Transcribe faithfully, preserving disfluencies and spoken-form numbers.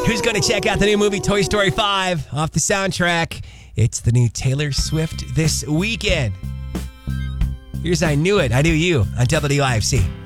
Who's going to check out the new movie Toy Story five off the soundtrack? It's the new Taylor Swift this weekend. Here's I Knew It, I Knew You on W I F C.